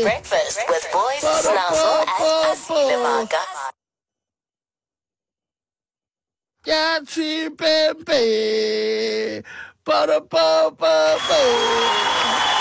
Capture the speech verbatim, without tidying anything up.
Breakfast with Boys Snuzzle at Asilawaga. Yachi Pepe. Ba-da-ba-ba-ba.